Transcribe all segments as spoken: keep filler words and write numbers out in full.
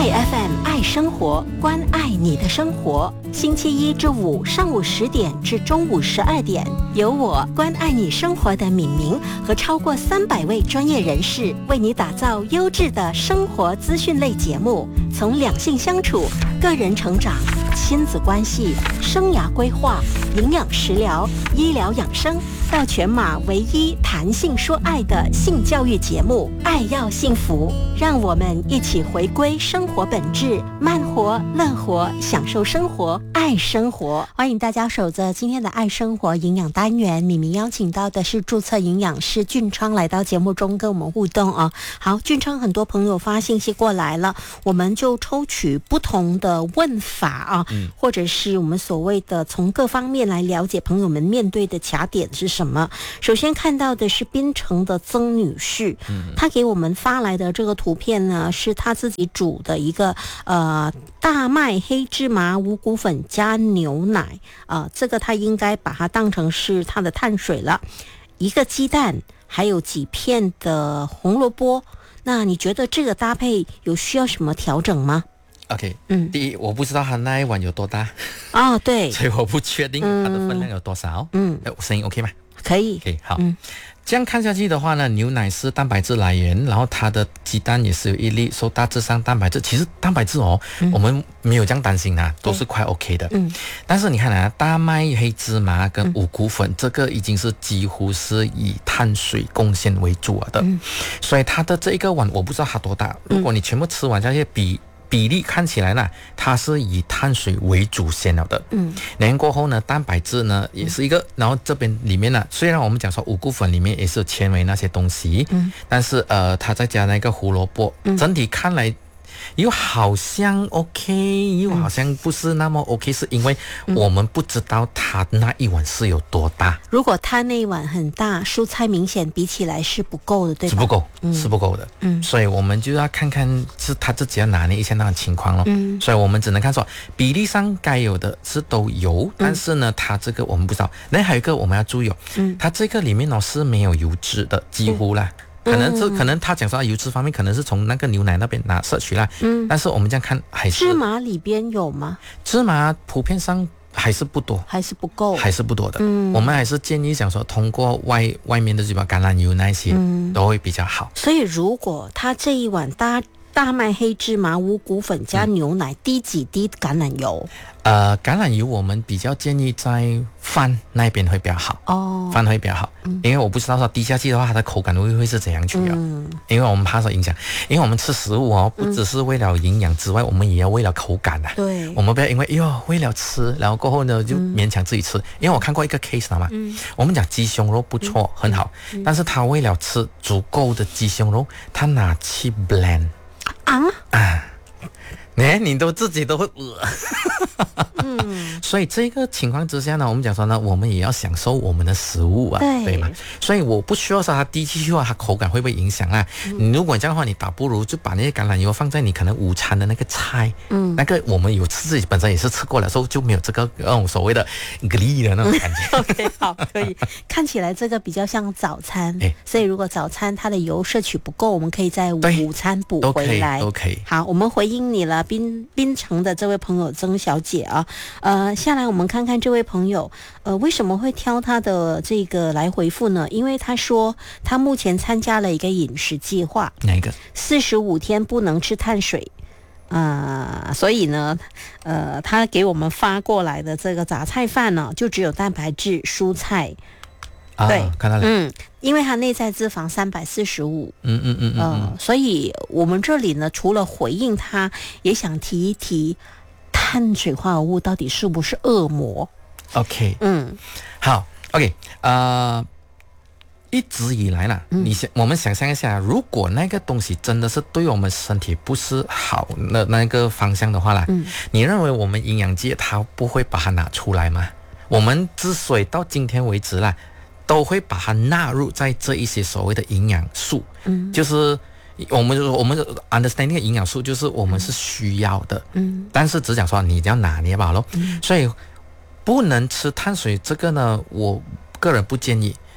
爱 F M 爱生活，关爱你的生活。星期一至五上午十点至中午十二点，由我关爱你生活的敏明和超过三百位专业人士为你打造优质的生活资讯类节目，从两性相处、个人成长、亲子关系、生涯规划、营养食疗、医疗养生，到全马唯一谈性说爱的性教育节目《爱要幸福》，让我们一起回归生活本质，慢活、乐活，享受生活，爱生活。欢迎大家守着今天的爱生活营养单元，敏明邀请到的是注册营养师俊昌来到节目中跟我们互动啊。好，俊昌，很多朋友发信息过来了，我们就抽取不同的问法啊，嗯、或者是我们所谓的从各方面来了解朋友们面对的卡点是什么。首先看到的是槟城的曾女士，嗯、她给我们发来的这个图片呢，是她自己煮的一个呃大麦黑芝麻五谷粉加牛奶啊、呃，这个她应该把它当成是她的碳水了。一个鸡蛋，还有几片的红萝卜。那你觉得这个搭配有需要什么调整吗 ？OK， 嗯，第一，我不知道它那一碗有多大哦，对， 所以我不确定它的分量有多少。嗯，哎，声音 OK 吗？ 可以， 可以，好。嗯，这样看下去的话呢，牛奶是蛋白质来源，然后它的鸡蛋也是有一粒，所以大致上蛋白质，其实蛋白质哦，嗯、我们没有这样担心啊，都是快 OK 的。嗯，但是你看啊，大麦、黑芝麻跟五谷粉，嗯、这个已经是几乎是以碳水贡献为主了的，嗯、所以它的这一个碗我不知道它多大，如果你全部吃完下去比。比例看起来呢，它是以碳水为主先了的。嗯，然过后呢，蛋白质呢也是一个，然后这边里面呢，虽然我们讲说五谷粉里面也是有纤维那些东西，嗯，但是呃，它再加那个胡萝卜，嗯、整体看来。又好像 OK， 又好像不是那么 OK，、嗯、是因为我们不知道它那一碗是有多大。 如果它那一碗很大，蔬菜明显比起来是不够的，对吧？ 是不够，嗯、是不够的。嗯，所以我们就要看看是他自己要拿捏一下那种情况咯。嗯，所以我们只能看说比例上该有的是都有，但是呢，它这个我们不知道。那还有一个我们要注意哦，嗯，它这个里面哦是没有油脂的，几乎啦。嗯可能是可能他讲说油脂方面可能是从那个牛奶那边拿摄取啦，嗯，但是我们这样看还是芝麻里边有吗？ 芝麻普遍上还是不多， 还是不够， 还是不多的。嗯，我们还是建议想说通过外外面的什么橄榄油那些、嗯、都会比较好。 所以如果他这一碗大大麦黑芝麻五谷粉加牛奶，嗯、滴几滴橄榄油？ 呃，橄榄油我们比较建议在饭那边会比较好哦，饭会比较好，嗯、因为我不知道说滴下去的话，它的口感会会是怎样去啊？嗯，因为我们怕受影响，因为我们吃食物哦，不只是为了营养之外，嗯、我们也要为了口感啊。对，我们不要因为哟为了吃，然后过后呢就勉强自己吃。嗯、因为我看过一个 case 了嘛，嗯、我们讲鸡胸肉不错，嗯、很好，嗯、但是他为了吃足够的鸡胸肉，他拿去 blend 啊啊。哎，你都自己都会饿，嗯，所以这个情况之下呢，我们讲说呢，我们也要享受我们的食物啊，对, 对吗？所以我不需要说它滴进去的话，它口感会不会影响啊？嗯、你如果这样的话，你倒不如就把那些橄榄油放在你可能午餐的那个菜，嗯，那个我们有吃自己本身也是吃过了，所以就没有这个那种所谓的 glee 的那种感觉。 OK， 好，可以看起来这个比较像早餐，哎，所以如果早餐它的油摄取不够，我们可以在午餐补回来， 都可以。 好，我们回应你了。槟槟城的这位朋友曾小姐啊，呃，下来我们看看这位朋友，呃，为什么会挑他的这个来回复呢？因为他说他目前参加了一个饮食计划， 哪一个？ 四十五天不能吃碳水，啊、呃，所以呢，呃，他给我们发过来的这个杂菜饭呢，就只有蛋白质、蔬菜。 啊、对，看到了， 嗯，因为它内在脂肪三百四十五， 嗯嗯嗯嗯、呃， 所以我们这里呢，除了回应他，也想提一提碳水化合物到底是不是恶魔 ？OK， 嗯，好 ，OK， 呃，一直以来呢，嗯、你想我们想象一下，如果那个东西真的是对我们身体不是好的那个方向的话啦，嗯，你认为我们营养界它不会把它拿出来吗？我们之所以到今天为止啦。都会把它纳入在这一些所谓的营养素，嗯，就是我们我们 understanding 的营养素就是我们是需要的，嗯，但是只讲说你要拿捏吧咯，嗯，所以不能吃碳水这个呢，我个人不建议。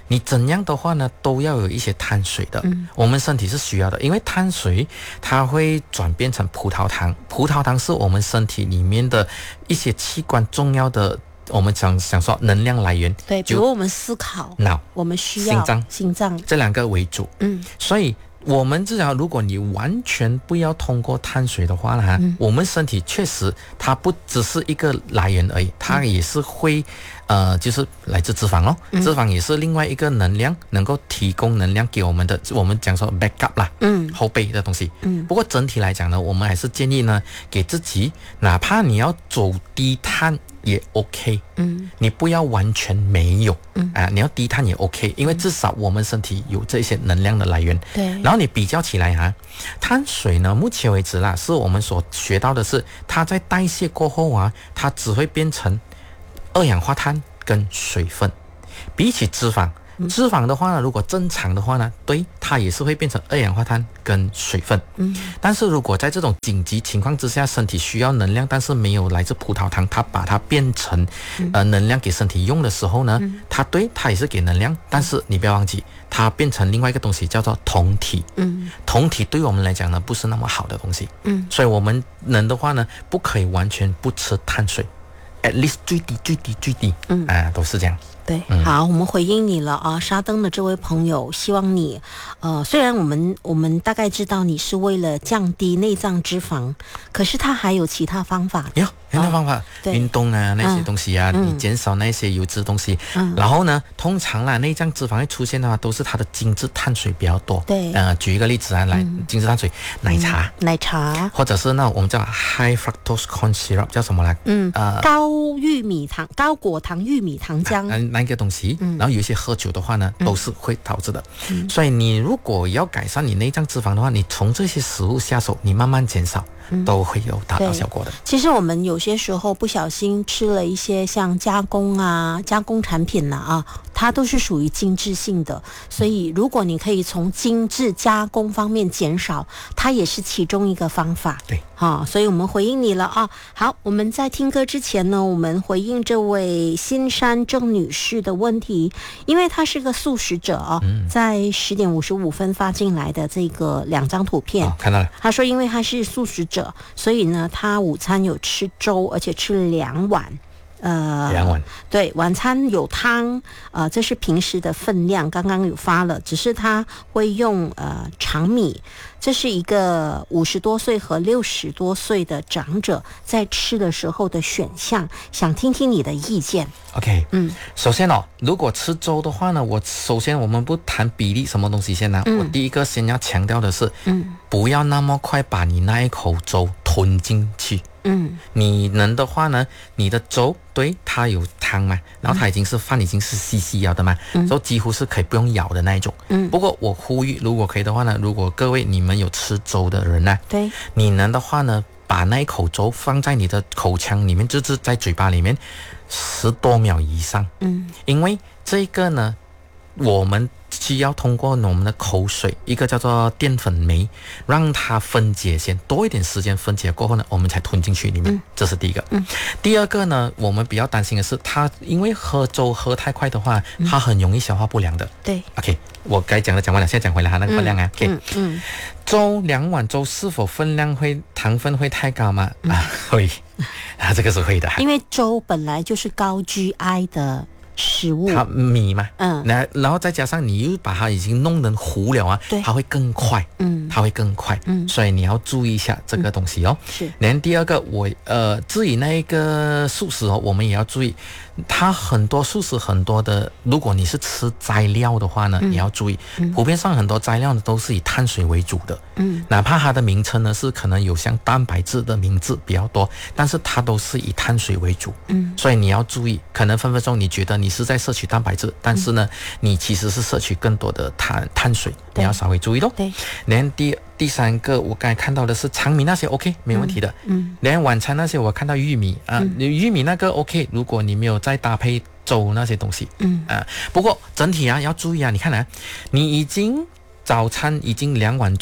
你怎样的话呢，都要有一些碳水的。嗯，我们身体是需要的，因为碳水它会转变成葡萄糖，葡萄糖是我们身体里面的一些器官重要的。我们想想说能量来源， 对，比如我们思考、 脑， 我们需要心脏、 心脏这两个为主。嗯，所以我们至少如果你完全不要通过碳水的话呢，嗯、我们身体确实它不只是一个来源而已，它也是会、嗯、呃，就是来自脂肪哦，嗯、脂肪也是另外一个能量，能够提供能量给我们的，我们讲说 backup 啦，嗯，后备的东西。嗯，不过整体来讲呢，我们还是建议呢，给自己，哪怕你要走低碳。也 OK， 嗯，你不要完全没有，嗯啊，你要低碳也 OK， 因为至少我们身体有这些能量的来源，对。然后你比较起来哈、啊，碳水呢，目前为止啦，是我们所学到的是，它在代谢过后啊，它只会变成二氧化碳跟水分，比起脂肪。脂肪的话呢，如果正常的话呢，对，它也是会变成二氧化碳跟水分。嗯，但是如果在这种紧急情况之下，身体需要能量，但是没有来自葡萄糖，它把它变成、嗯、呃能量给身体用的时候呢，嗯、它对它也是给能量，但是你不要忘记，它变成另外一个东西叫做酮体。嗯，酮体对我们来讲呢，不是那么好的东西。嗯，所以我们能的话呢，不可以完全不吃碳水 ，at least 最低最低最低，嗯啊，都是这样。 对，好，我们回应你了啊，沙登的这位朋友，希望你，呃，虽然我们我们大概知道你是为了降低内脏脂肪，可是它还有其他方法。 有其他方法，运动啊那些东西啊，嗯、你减少那些油脂东西，嗯、然后呢，通常啦内脏脂肪会出现的话，都是它的精致碳水比较多。对，呃，举一个例子啊，来，嗯、精致碳水，奶茶，嗯、奶茶，或者是那我们叫 high fructose corn syrup， 叫什么来？嗯，呃， 高玉米糖、高果糖玉米糖浆。 啊那个东西，然后有一些喝酒的话呢，都是会导致的。嗯、所以你如果要改善你内脏脂肪的话，你从这些食物下手，你慢慢减少，嗯、都会有达到效果的。 其实我们有些时候不小心吃了一些像加工啊、加工产品呐 啊, 啊，它都是属于精致性的。所以如果你可以从精致加工方面减少，它也是其中一个方法。 对。 好，所以我们回应你了啊。好，我们在听歌之前呢，我们回应这位新山郑女士的问题，因为她是个素食者哦，嗯、在十点五十五分发进来的这个两张图片， 哦、看到了。 她说，因为她是素食者，所以呢，她午餐有吃粥，而且吃了两碗。呃， 两碗， 对，晚餐有汤，呃，这是平时的分量，刚刚有发了，只是他会用呃长米，这是一个五十多岁和六十多岁的长者在吃的时候的选项，想听听你的意见。 OK， 嗯，首先哦，如果吃粥的话呢，我首先我们不谈比例什么东西先呢、嗯，我第一个先要强调的是，嗯，不要那么快把你那一口粥吞进去。嗯，你能的话呢，你的粥对它有汤嘛，然后它已经是饭已经是稀稀了的嘛，嗯，就几乎是可以不用咬的那一种。嗯，不过我呼吁，如果可以的话呢，如果各位你们有吃粥的人呢，对，你能的话呢，把那一口粥放在你的口腔里面，就是在嘴巴里面十多秒以上。嗯，因为这个呢，我们需要通过我们的口水，一个叫做淀粉酶，让它分解先，多一点时间分解过后呢，我们才吞进去里面。嗯、这是第一个。嗯、第二个呢，我们比较担心的是，它因为喝粥喝太快的话，嗯、它很容易消化不良的。对。OK， 我该讲的讲完了，现在讲回来它那个分量啊。嗯、OK，嗯嗯、粥两碗粥是否分量会糖分会太高吗？嗯、啊，会啊，这个是会的。 因为粥本来就是高 G I 的食物， 它米嘛，嗯，然然后再加上你又把它已经弄得糊了啊，对，它会更快，嗯，它会更快，嗯，所以你要注意一下这个东西哦。嗯、是。然后第二个，我呃，至于那个素食哦，我们也要注意，它很多素食很多的，如果你是吃斋料的话呢，嗯、也要注意，嗯、普遍上很多斋料呢都是以碳水为主的，嗯，哪怕它的名称呢是可能有像蛋白质的名字比较多，但是它都是以碳水为主，嗯，所以你要注意，可能分分钟你觉得你是在摄取蛋白质，但是呢，嗯、你其实是摄取更多的碳碳水，你要稍微注意咯。对。然后第第三个，我刚才看到的是长米那些 OK 没问题的，嗯。然后晚餐那些我看到玉米啊，嗯、玉米那个 OK， 如果你没有再搭配粥那些东西，嗯啊。不过整体啊要注意啊，你看啊，你已经早餐已经两碗粥了，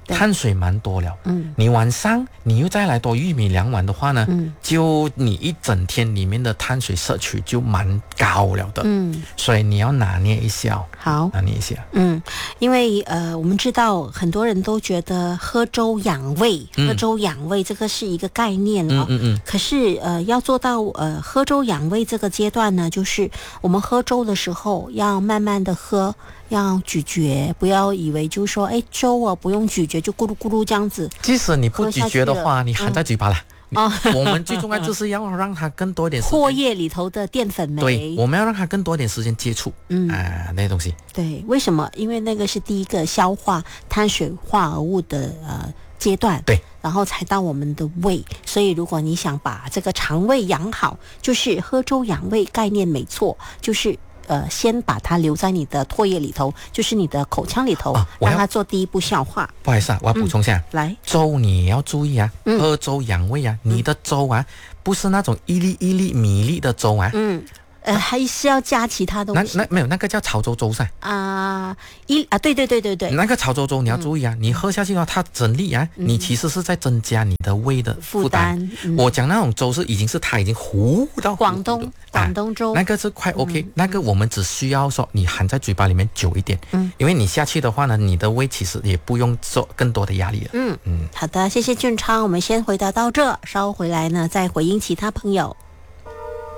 碳水蛮多了。嗯，你晚上你又再来多玉米两碗的话呢，嗯，就你一整天里面的碳水摄取就蛮高了的。嗯，所以你要拿捏一下。 好， 拿捏一下。 嗯，因为呃，我们知道很多人都觉得喝粥养胃，喝粥养胃这个是一个概念哦。嗯嗯嗯。可是呃，要做到呃喝粥养胃这个阶段呢，就是我们喝粥的时候要慢慢的喝。要咀嚼，不要以为就是说，哎，粥啊不用咀嚼就咕噜咕噜这样子。 即使你不咀嚼的话，你含在嘴巴了。哦，我们最重要就是要让它更多一点时间唾液里头的淀粉酶。 对，我们要让它更多一点时间接触。嗯啊，那些东西。 对，为什么？因为那个是第一个消化碳水化合物的呃阶段。 对。 然后才到我们的胃，所以如果你想把这个肠胃养好，就是喝粥养胃概念没错，就是。呃，先把它留在你的唾液里头，就是你的口腔里头，啊、让它做第一步消化。 不好意思啊，我要补充一下，嗯、 来粥你也要注意啊，嗯、喝粥养胃啊，你的粥啊，不是那种一粒一粒米粒的粥啊。嗯。 呃，还是要加其他东西。 那那没有，那个叫潮州粥噻。 啊，一啊，对对对对对。 那个潮州粥你要注意啊，嗯、你喝下去的话，它整粒啊，嗯、你其实是在增加你的胃的负担。嗯、我讲那种粥是已经是它已经糊到广东广东粥、 啊，那个是快 OK，、嗯、那个我们只需要说你含在嘴巴里面久一点，嗯，因为你下去的话呢，你的胃其实也不用受更多的压力了。 嗯嗯，好的，谢谢俊昌，我们先回答到这，稍后回来呢再回应其他朋友。